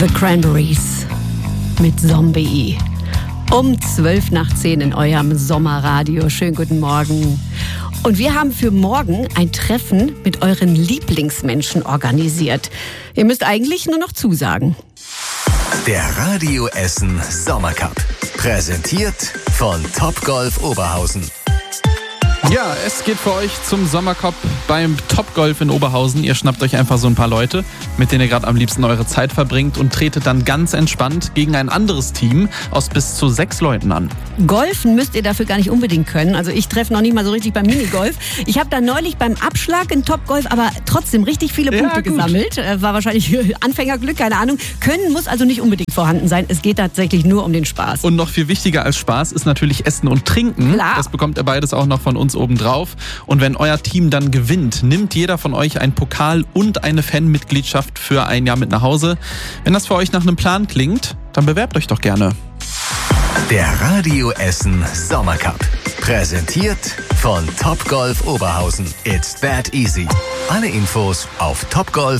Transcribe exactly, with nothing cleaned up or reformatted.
The Cranberries mit Zombie. Um zwölf nach zehn in eurem Sommerradio. Schönen guten Morgen. Und wir haben für morgen ein Treffen mit euren Lieblingsmenschen organisiert. Ihr müsst eigentlich nur noch zusagen. Der Radio Essen Sommercup. Präsentiert von Topgolf Oberhausen. Ja, es geht für euch zum Sommercup beim Topgolf in Oberhausen. Ihr schnappt euch einfach so ein paar Leute, mit denen ihr gerade am liebsten eure Zeit verbringt und tretet dann ganz entspannt gegen ein anderes Team aus bis zu sechs Leuten an. Golfen müsst ihr dafür gar nicht unbedingt können. Also ich treffe noch nicht mal so richtig beim Minigolf. Ich habe da neulich beim Abschlag in Topgolf aber trotzdem richtig viele Punkte ja, gesammelt. War wahrscheinlich Anfängerglück, keine Ahnung. Können muss also nicht unbedingt vorhanden sein. Es geht tatsächlich nur um den Spaß. Und noch viel wichtiger als Spaß ist natürlich Essen und Trinken. Klar. Das bekommt ihr beides auch noch von uns obendrauf. Und wenn euer Team dann gewinnt, nimmt jeder von euch einen Pokal und eine Fanmitgliedschaft für ein Jahr mit nach Hause. Wenn das für euch nach einem Plan klingt, dann bewerbt euch doch gerne. Der Radio Essen Sommercup. Präsentiert von Topgolf Oberhausen. It's that easy. Alle Infos auf topgolf